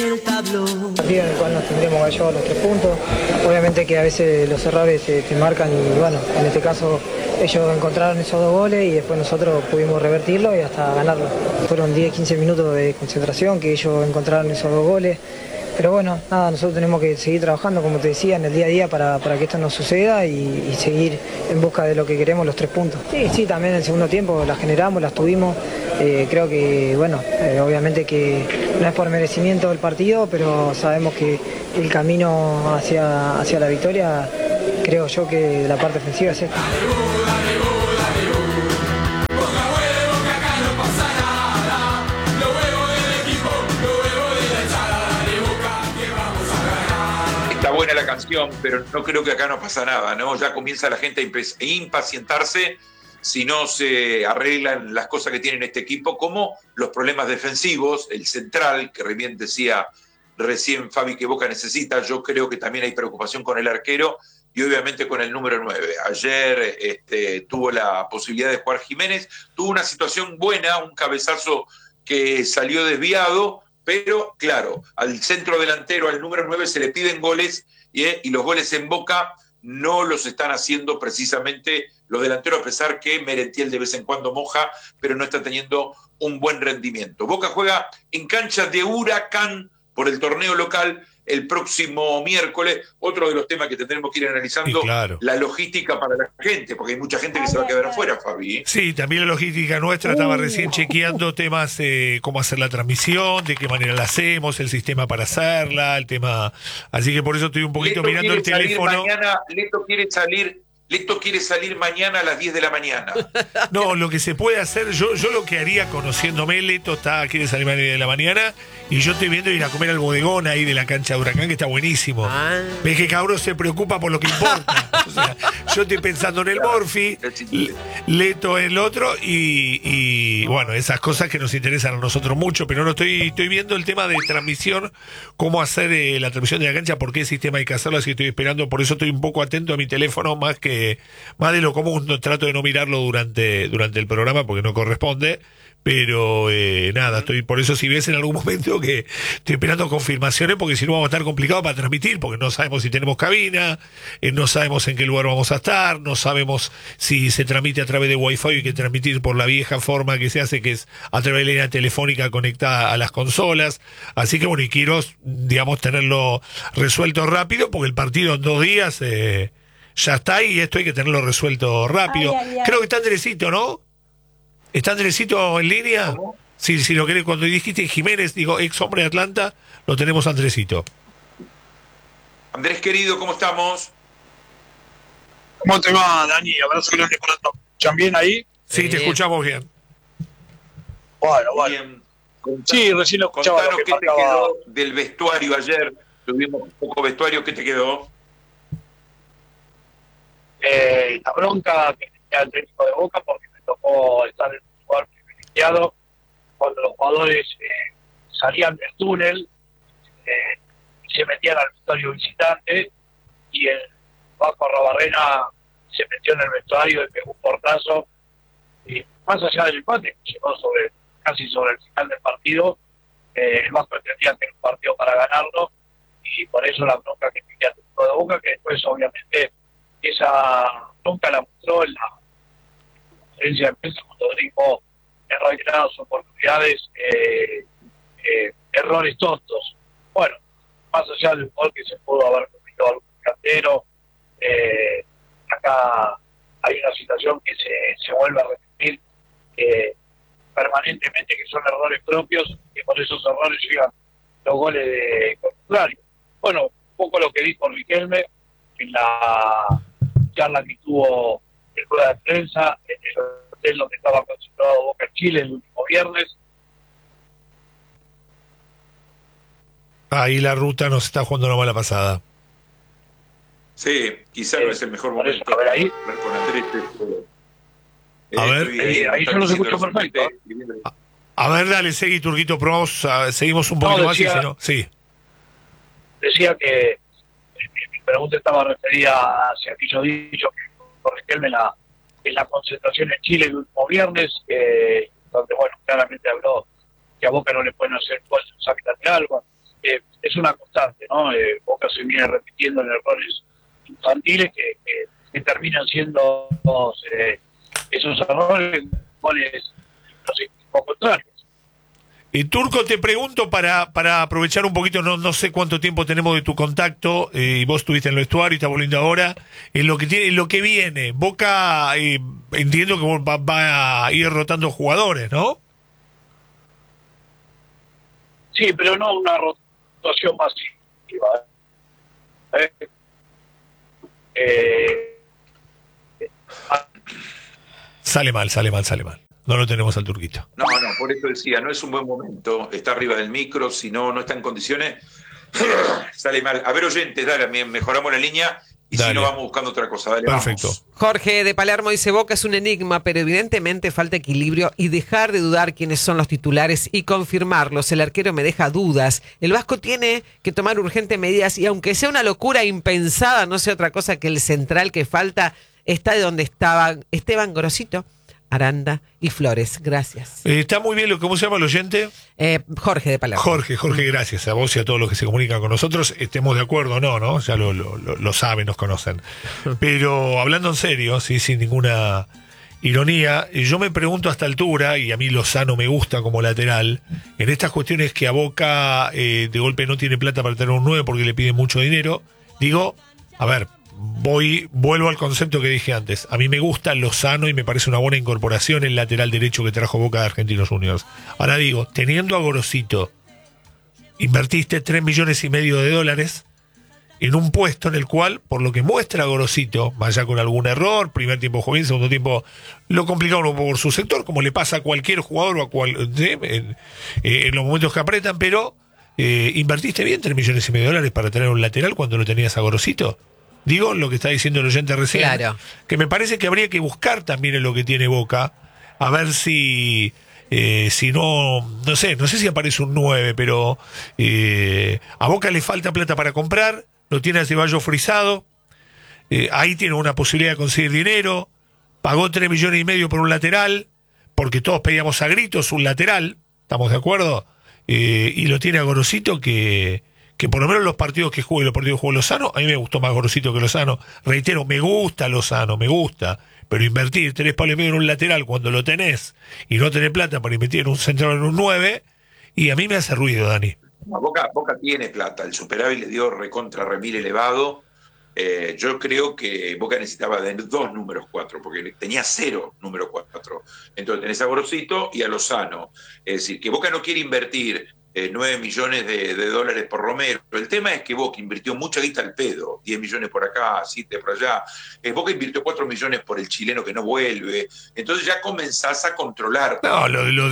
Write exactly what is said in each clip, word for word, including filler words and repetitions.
Partido en el cual nos tendríamos que llevar los tres puntos. Obviamente que a veces los errores se te marcan y bueno, en este caso ellos encontraron esos dos goles y después nosotros pudimos revertirlo y hasta ganarlo. Fueron diez quince minutos de concentración que ellos encontraron esos dos goles. Pero bueno, nada, nosotros tenemos que seguir trabajando, como te decía, en el día a día para, para que esto no suceda y, y seguir en busca de lo que queremos, los tres puntos. Sí, sí, también en el segundo tiempo las generamos, las tuvimos. Eh, creo que, bueno, eh, obviamente que no es por merecimiento del partido, pero sabemos que el camino hacia, hacia la victoria, creo yo que la parte ofensiva es esta. Buena la canción, pero no creo que acá no pasa nada, ¿no? Ya comienza la gente a impacientarse si no se arreglan las cosas que tiene este equipo, como los problemas defensivos, el central, que bien decía recién Fabi que Boca necesita. Yo creo que también hay preocupación con el arquero y obviamente con el número nueve. Ayer este, tuvo la posibilidad de jugar Jiménez, tuvo una situación buena, un cabezazo que salió desviado, pero claro, al centro delantero, al número nueve, se le piden goles y, eh, y los goles en Boca no los están haciendo precisamente los delanteros, a pesar que Merentiel de vez en cuando moja, pero no está teniendo un buen rendimiento. Boca juega en cancha de Huracán por el torneo local el próximo miércoles. Otro de los temas que tendremos que ir analizando, sí, claro, la logística para la gente, porque hay mucha gente que se va a quedar afuera, Fabi. Sí, también la logística nuestra. Estaba recién chequeando temas, eh, cómo hacer la transmisión, de qué manera la hacemos, el sistema para hacerla, el tema. Así que por eso estoy un poquito Leto mirando el teléfono. Mañana, Leto quiere salir. Leto quiere salir mañana a las diez de la mañana. No, lo que se puede hacer, yo, yo lo que haría, conociéndome, Leto está, quiere salir a las diez de la mañana, y yo estoy viendo ir a comer al bodegón ahí de la cancha de Huracán, que está buenísimo. Ah. Ves que cabrón se preocupa por lo que importa. O sea, yo estoy pensando en el Morphy, Leto en el otro, y, y bueno, esas cosas que nos interesan a nosotros mucho, pero no estoy, estoy viendo el tema de transmisión, cómo hacer eh, la transmisión de la cancha, por qué sistema hay que hacerlo, así que estoy esperando, por eso estoy un poco atento a mi teléfono, más que más de lo común. No, trato de no mirarlo durante, durante el programa porque no corresponde, pero eh, nada, estoy por eso, si ves en algún momento que estoy esperando confirmaciones, porque si no vamos a estar complicados para transmitir, porque no sabemos si tenemos cabina, eh, no sabemos en qué lugar vamos a estar, no sabemos si se transmite a través de Wi-Fi y hay que transmitir por la vieja forma que se hace, que es a través de la línea telefónica conectada a las consolas. Así que bueno, y quiero, digamos, tenerlo resuelto rápido, porque el partido en dos días eh, ya está ahí, y esto hay que tenerlo resuelto rápido. Ay, ay, ay. Creo que está Andresito, ¿no? ¿Está Andresito en línea? ¿Cómo? Sí, si lo querés, cuando dijiste Jiménez, digo, ex hombre de Atlanta, lo tenemos Andresito. Andrés querido, ¿cómo estamos? ¿Cómo te va, Dani? Abrazo grande para todos. ¿Escuchan bien ahí? Sí, te escuchamos bien. Bueno, bueno. Bien. Sí, recién lo escuchaba. Contanos lo qué marcaba... te quedó del vestuario ayer. Tuvimos un poco vestuario, ¿qué te quedó? Eh, la bronca que tenía el técnico de Boca, porque me tocó estar en un lugar privilegiado cuando los jugadores eh, salían del túnel eh, y se metían al vestuario visitante, y el Vasco Arrobarrena se metió en el vestuario y pegó un portazo, y más allá del empate que llegó sobre, casi sobre el final del partido, eh, el Vasco entendía que era un partido para ganarlo, y por eso la bronca que tenía el técnico de Boca, que después obviamente esa nunca la mostró en la conferencia de prensa cuando dijo en reiteradas oportunidades eh, eh, errores tontos. Bueno, más allá del gol que se pudo haber cometido algún cantero, eh, acá hay una situación que se, se vuelve a repetir eh, permanentemente, que son errores propios, que por esos errores llegan los goles de contrario. Bueno, un poco lo que dijo Riquelme en la charla que tuvo en rueda de prensa en el hotel donde estaba concentrado Boca en Chile el último viernes. Ahí la ruta nos está jugando una mala pasada. Sí, quizá eh, no es el mejor momento eso, a ver, ahí. con Andrés. Eh, a ver, eh, ahí yo los escucho perfecto. A, a ver, dale, seguí, Turquito, probamos, a, seguimos un poquito no, decía, más y si no, sí. Decía que mi pregunta estaba referida hacia aquello dicho que por Riquelme en la, en la concentración en Chile el último viernes, eh, donde, bueno, claramente habló que a Boca no le pueden hacer gol en un saque lateral. Bueno, eh, es una constante, ¿no? Eh, Boca se viene repitiendo en errores infantiles que, que, que terminan siendo eh, esos errores goles los equipos contrarios. Y Turco, te pregunto para, para aprovechar un poquito, no, no sé cuánto tiempo tenemos de tu contacto, eh, y vos estuviste en el vestuario y estás volviendo ahora, en lo que tiene, en lo que viene, Boca, eh, entiendo que va, va a ir rotando jugadores, ¿no? Sí, pero no una rotación masiva. ¿eh? Eh, Sale mal, sale mal, sale mal. No lo tenemos al Turquito. No, no, por eso decía, no es un buen momento, está arriba del micro, si no, no está en condiciones, sale mal. A ver, oyentes, dale, mejoramos la línea y dale. Si no, vamos buscando otra cosa. Dale, perfecto. Vamos. Jorge de Palermo dice, Boca es un enigma, pero evidentemente falta equilibrio y dejar de dudar quiénes son los titulares y confirmarlos. El arquero me deja dudas. El Vasco tiene que tomar urgentes medidas y aunque sea una locura impensada, no sea otra cosa que el central que falta está de donde estaba Esteban Gorosito, Aranda y Flores. Gracias. Eh, está muy bien lo que ¿cómo se llama el oyente? Eh, Jorge de Palermo. Jorge, Jorge, gracias a vos y a todos los que se comunican con nosotros. Estemos de acuerdo o no, ¿no? Ya lo, lo, lo, lo saben, nos conocen. Pero hablando en serio, sí, sin ninguna ironía, yo me pregunto a esta altura, y a mí Lozano me gusta como lateral, en estas cuestiones que a Boca eh, de golpe no tiene plata para tener un nueve porque le piden mucho dinero, digo, a ver, Voy, vuelvo al concepto que dije antes. A mí me gusta Lozano y me parece una buena incorporación el lateral derecho que trajo Boca de Argentinos Juniors. Ahora digo, teniendo a Gorosito, invertiste tres millones y medio de dólares en un puesto en el cual, por lo que muestra Gorosito, vaya con algún error, primer tiempo joven, segundo tiempo lo complicaron un poco por su sector, como le pasa a cualquier jugador o a cual, ¿sí? en, en los momentos que apretan, pero eh, invertiste bien tres millones y medio de dólares para tener un lateral cuando lo tenías a Gorosito. Digo lo que está diciendo el oyente recién, claro. Que me parece que habría que buscar también en lo que tiene Boca, a ver si eh, si no, no sé, no sé si aparece un nueve, pero eh, a Boca le falta plata para comprar, lo tiene a Ceballos frisado, eh, ahí tiene una posibilidad de conseguir dinero, pagó tres millones y medio por un lateral, porque todos pedíamos a gritos un lateral, ¿estamos de acuerdo? Eh, y lo tiene a Gorosito que... que por lo menos los partidos que juega y los partidos que juega Lozano, a mí me gustó más Gorosito que Lozano. Reitero, me gusta Lozano, me gusta, pero invertir tres palos y medio en un lateral cuando lo tenés y no tenés plata para invertir en un central en un nueve, y a mí me hace ruido, Dani. Boca, Boca tiene plata, el superávit le dio recontra remil elevado. Eh, yo creo que Boca necesitaba de dos números cuatro, porque tenía cero número cuatro. Entonces tenés a Gorosito y a Lozano. Es decir, que Boca no quiere invertir Eh, nueve millones de, de dólares por Romero. El tema es que Boca invirtió mucha guita al pedo, diez millones por acá, siete por allá. Eh, Boca invirtió cuatro millones por el chileno que no vuelve. Entonces ya comenzás a controlar. No, lo, lo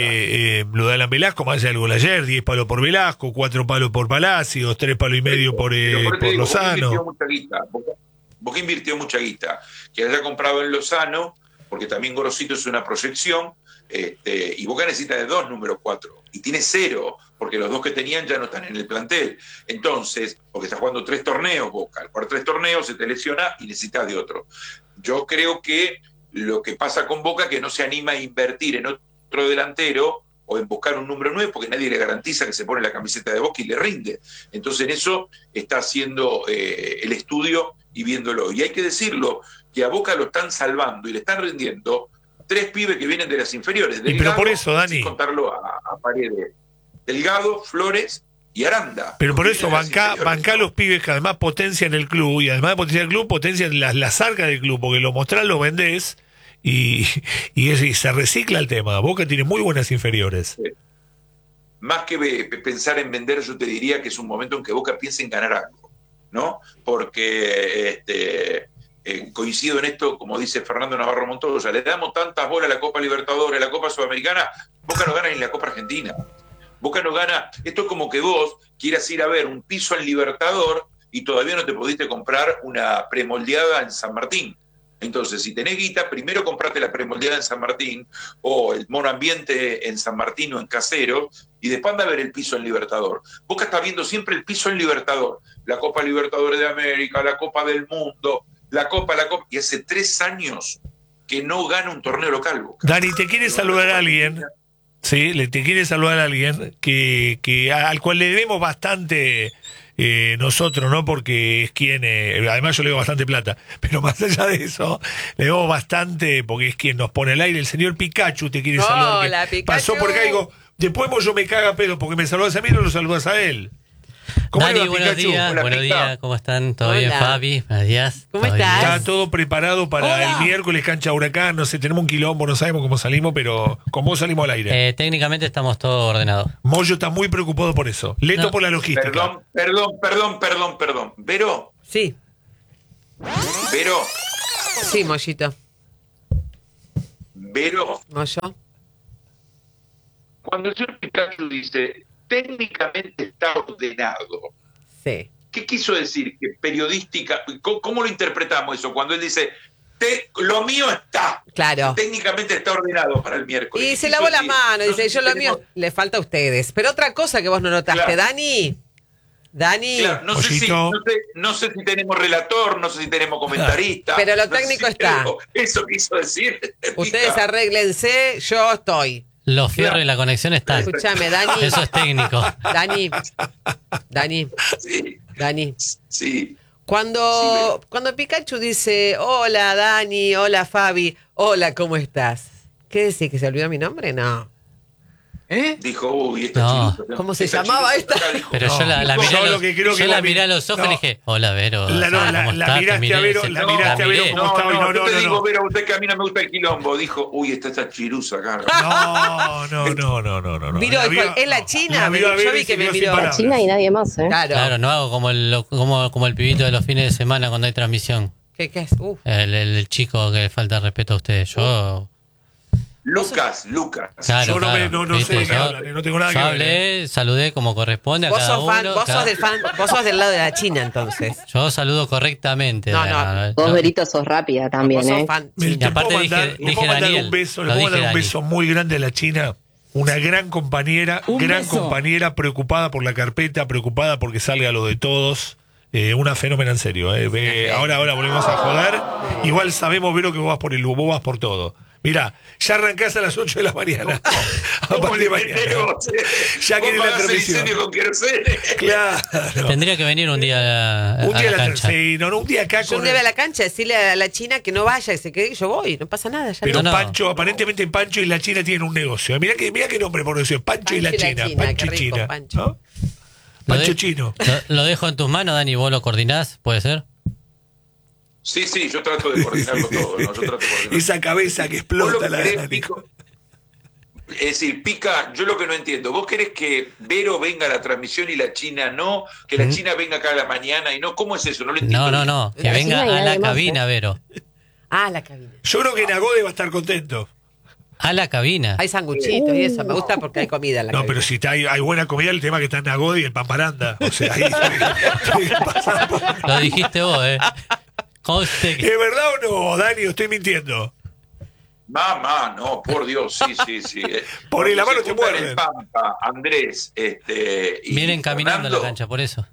de eh, lo de Alan Velasco, más allá del gol ayer, diez palos por Velasco, cuatro palos por Palacios, tres palos y medio por, eh, por, por digo, Lozano. Boca invirtió mucha guita. Boca, Boca invirtió mucha guita. Que haya comprado en Lozano, porque también Gorosito es una proyección. Este, y Boca necesita de dos números cuatro y tiene cero porque los dos que tenían ya no están en el plantel. Entonces, porque está jugando tres torneos Boca, al jugar tres torneos se te lesiona y necesitas de otro. Yo creo que lo que pasa con Boca es que no se anima a invertir en otro delantero o en buscar un número nueve porque nadie le garantiza que se pone la camiseta de Boca y le rinde. Entonces en eso está haciendo eh, el estudio y viéndolo. Y hay que decirlo, que a Boca lo están salvando y le están rindiendo tres pibes que vienen de las inferiores. Delgado, y pero por eso, Dani. Sin contarlo a, a Paredes. Delgado, Flores y Aranda. Pero por eso, banca, banca los pibes que además potencian el club, y además de potenciar el club, potencian las, las arcas del club, porque lo mostrás, lo vendés, y, y, es, y se recicla el tema. Boca tiene muy buenas inferiores. Sí. Más que pensar en vender, yo te diría que es un momento en que Boca piensa en ganar algo, ¿no? Porque... este Eh, coincido en esto, como dice Fernando Navarro Montoya, le damos tantas bolas a la Copa Libertadores, a la Copa Sudamericana, Boca no gana ni la Copa Argentina. Boca no gana, esto es como que vos quieras ir a ver un piso en Libertador y todavía no te pudiste comprar una premoldeada en San Martín. Entonces, si tenés guita, primero comprate la premoldeada en San Martín o el monoambiente en San Martín o en Casero y después anda a ver el piso en Libertador. Boca está viendo siempre el piso en Libertador, la Copa Libertadores de América, la Copa del Mundo, la Copa, la Copa, y hace tres años que no gana un torneo local. Boca. Dani, ¿te quiere saludar a alguien? Sí, le te quiere saludar a alguien que, que al cual le debemos bastante eh, nosotros, ¿no? Porque es quien, eh, además yo le debo bastante plata, pero más allá de eso, le debo bastante porque es quien nos pone al aire. El señor Pikachu te quiere saludar. Hola, que Pikachu. pasó por acá y digo, después vos yo me caga pedo porque me saludas a mí y no lo saludas a él. ¿Cómo Dani, le va, buenos Pikachu? días, Hola, buenos Pica. días, ¿cómo están? ¿Todo Hola. bien, Fabi? Buenos días. ¿Cómo ¿Todo estás? bien? Está todo preparado para Hola. el miércoles cancha Huracán, no sé, tenemos un quilombo, no sabemos cómo salimos, pero con vos salimos al aire. Eh, técnicamente estamos todo ordenado. Moyo está muy preocupado por eso. Leto No. por la logística. Perdón, perdón, perdón, perdón, perdón. Vero, Sí, Vero, sí, Mollito. Vero, Moyo. cuando el señor Pikachu dice técnicamente está ordenado, Sí. ¿qué quiso decir? Que periodística, ¿cómo, cómo lo interpretamos eso? Cuando él dice, "Te- lo mío está, Claro. técnicamente está ordenado para el miércoles. Y ¿Qué se quiso lavó las decir? manos, No dice, sé yo si lo tenemos- mío le falta a ustedes. Pero otra cosa que vos no notaste, Claro. Dani. Dani. Claro, no, sé si, Pollito. no, sé, no sé si tenemos relator, no sé si tenemos comentarista. Pero lo no sé técnico si está. tenemos- Eso quiso decir. Ustedes Pica. arréglense, yo estoy. Los fierros y la conexión están. Escúchame, Dani. Eso es técnico. Dani. Dani. Sí, Dani. sí. Cuando, Sí, cuando Pikachu dice, hola Dani, hola Fabi, hola, ¿cómo estás? ¿Qué decís? ¿Que se olvidó mi nombre? No. ¿Eh? Dijo, uy, esta No. chirusa, ¿Cómo se esta llamaba chirusa esta? acá dijo, Pero No, yo la, la no, miré, yo a lo los, que creo yo que la vos miré a mi- los ojos no. y le dije, hola Vero. La- no, ¿cómo la- la estás? Te miraste miré a y Vero, dice, la miraste a Vero miré. como No, estaba y no, no, yo no, te no, digo, no. Vero, usted que a mí no me gusta el quilombo. Dijo, uy, está esta chirusa acá. No, no, no, no, no, no. Miró, La dijo, vio- es la no. china, La vio a yo Vero vi y que se me quedó sin miró. La palabras. China y nadie más, ¿eh? Claro. Claro, no hago como el, como, como el pibito de los fines de semana cuando hay transmisión. ¿Qué, qué es? Uf. El, el- el chico que falta respeto a ustedes. Yo, Lucas, Lucas. claro, Yo no me- claro, no- no sé ¿viste? de qué Yo- hablan, no tengo nada yo que ver, hablé, saludé como corresponde a Vos cada sos fan, uno. vos cada- sos del fan, vos sos del lado de la China entonces. Yo saludo correctamente. No, la- no. Vos, no. Verito, sos rápida también, Vos sos ¿eh? fan Me- Y te aparte puedo dije- mandar, le dije puedo mandar Daniel, un beso, le lo puedo dije mandar un Daniel. beso muy grande a la China. Una gran compañera, gran compañera, preocupada por la carpeta, preocupada porque salga lo de todos. Eh, una fenómena en serio. Eh. Ve, ahora, ahora volvemos a joder. Igual sabemos, Vero, que vos vas por el vos vas por todo. Mirá, ya arrancás a las ocho de la mañana. A ¿Cómo partir de le mañana. metemos? Ya quiere Vos la pagás el transmisión. incendio con querosene. Claro. Tendría que venir un día a, Un a día la la cancha. sí, no, no, un día acá Yo con un día voy a la cancha, decirle a la China que no vaya, que se quede, yo voy, no pasa nada. Ya Pero no. No, no. Pancho, aparentemente Pancho y la China tienen un negocio. Mirá que, mirá qué nombre por decir, Pancho, y la China. Pancho qué y rico, China. Pancho. ¿no? Lo Pancho de- Chino. Lo, lo dejo en tus manos, Dani, vos lo coordinás, ¿puede ser? Sí, sí, yo trato de coordinarlo todo. ¿no? Yo trato de coordinarlo. Esa cabeza que Vos lo explota que la querés, Dani. Pico, es decir, Pica, yo lo que no entiendo, ¿vos querés que Vero venga a la transmisión y la China no? ¿Que la ¿Mm? China venga acá a la mañana y no? ¿Cómo es eso? No lo entiendo. No, no, no. Que La venga China y a la nadie más, cabina, ¿eh? Vero. Ah, la cabina. Yo creo que Nagode va a estar contento. A la cabina. Hay sanguchitos y eso, me gusta porque hay comida en la No, cabina. pero si está- hay, hay buena comida, el tema que está en Nagode y el Pamparanda. O sea, ahí tiene que pasar por- Lo dijiste vos, ¿eh? Conste que- ¿Es verdad o no, Dani? ¿O estoy mintiendo? Mamá, no, por Dios, sí, sí, sí. Eh, Por ahí la cuando mano se te juntan muerde. el Pampa, Andrés, este. y Vienen caminando a la Fernando, cancha, por eso.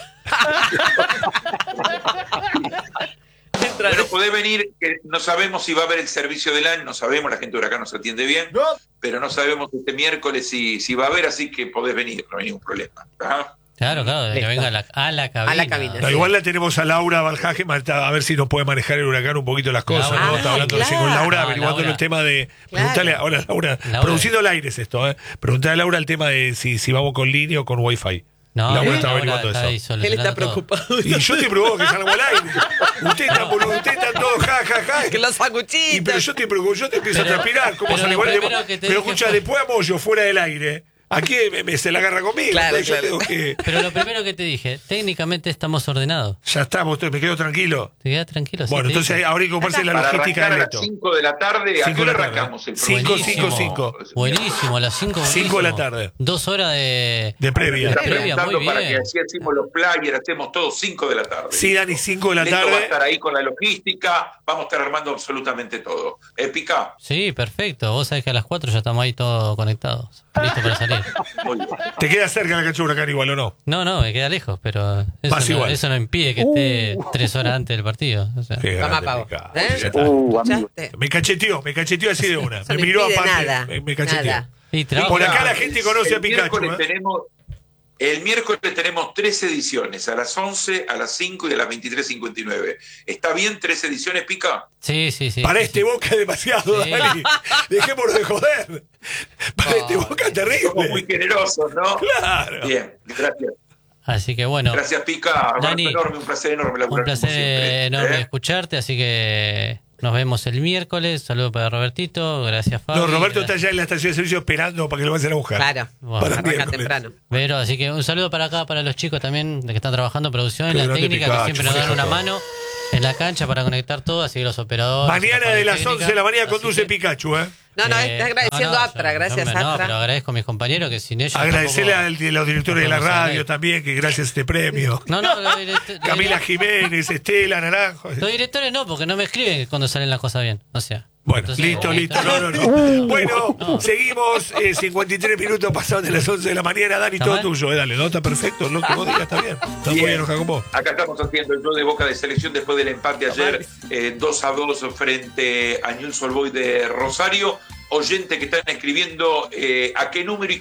Pero podés venir, que no sabemos si va a haber el servicio del año, no sabemos, la gente de Huracán nos atiende bien, pero no sabemos este miércoles si, si va a haber, así que podés venir, no hay ningún problema. ¿ah? Claro, claro, que Listo. venga a la, a la cabina. A la cabina. No, igual la tenemos a Laura Valjaje, a ver si nos puede manejar el Huracán un poquito las cosas. Laura. ¿no? Ah, Está hablando recién claro. con Laura, No, averiguando Laura. el tema de. Claro. Preguntale ahora, Laura, Laura. produciendo el aire es esto, ¿eh? Preguntale a Laura el tema de si, si vamos con línea o con Wi-Fi. No, Laura ¿eh? está Laura averiguando está eso. ahí Él solucionando está todo. preocupado. Y yo te provoco que salgamos al aire. Usted está, boludo, usted está todo ja, ja, ja. Que los sanguchitos. Y pero yo te preocupo, yo te empiezo Pero- a transpirar. ¿Cómo pero sale lo igual? primero que te Pero dije escucha, fue- después a Moyo fuera del aire. Aquí me, me- se la agarra conmigo. Claro, entonces yo claro. tengo que. Pero lo primero que te dije, técnicamente estamos ordenados. Ya estamos, me quedo tranquilo. Te quedas tranquilo. sí, Bueno, te entonces dije. ahora hay que ocuparse de la Para logística arrancar de a las Neto. cinco de la tarde, ¿a Cinco qué de hora la tarde. arrancamos el Cinco, programa? cinco, cinco. Buenísimo, a las cinco. Cinco de la buenísimo. tarde. Dos horas de, De previa. Está previa, preguntando muy para que bien. así hacemos los players, hacemos todo cinco de la tarde. Sí, Dani, cinco de la Neto va a tarde. estar ahí con la logística, vamos a estar armando absolutamente todo. ¿Eh, Pica? Sí, perfecto. Vos sabés que a las cuatro ya estamos ahí todos conectados. Listo para salir. Muy bien. ¿Te queda cerca la cancha de Huracán igual o no? No, no, me queda lejos, pero eso, Vas no, igual. eso no impide que esté tres horas antes del partido. O sea, Qué Toma, grande, pavo. Pica. ¿Eh? Ya está. Uh, amigo. ¿Escuchaste? Me cacheteó, me cacheteó así de una. Eso Me no miró impide aparte. nada, me, me cacheteó. nada. Y Por trabaja. acá la gente conoce a El Pikachu. miércoles ¿eh? tenemos, el miércoles tenemos tres ediciones, a las once, a las cinco y a las veintitrés cincuenta y nueve. ¿Está bien tres ediciones, Pica? Sí, sí, sí. Para sí, este sí. Boca es demasiado, Sí. Dani. Dejémonos de joder. Para No, este Boca es Somos muy terrible. generosos, ¿no? Claro. Bien, gracias. Así que bueno, Gracias, Pica. Abrazo Dani, enorme, un placer enorme laburar un placer como siempre, enorme ¿eh? escucharte, así que nos vemos el miércoles. Saludos para Robertito, gracias Fabi. No, Roberto gracias, está ya en la estación de servicio esperando para que lo vayan a buscar. Claro, Bueno, Para el arrancan miércoles. temprano. Vero, así que un saludo para acá, para los chicos también de que están trabajando en producción, en Qué la grande técnica, Pikachu, que siempre nos dan Pikachu. una mano en la cancha para conectar todo, así que los operadores. Mañana la de las técnica, once de la mañana así conduce que- Pikachu, ¿eh? No, no, Eh, está agradeciendo no, no, a Aptra, yo- gracias yo me- No, Aptra. pero agradezco a mis compañeros que sin ellos. Agradecerle tampoco- a los directores de la tampoco se radio lee. también, que gracias a este premio. No, no, los direct- Camila Jiménez, Estela, Naranjo. Los directores no, porque no me escriben cuando salen las cosas bien. O sea. Bueno, entonces, listo, eh, listo. No, no, no. Bueno, seguimos. eh, cincuenta y tres minutos pasados de las once de la mañana. Dani, ¿Está todo mal? tuyo. eh, dale, no está perfecto. Lo que vos digas está bien. Está muy bien, enojado con vos. Acá estamos haciendo el show de Boca de selección después del empate ayer, eh, dos a dos frente a Newell's Old Boys de Rosario. Oyente que están escribiendo eh, a qué número y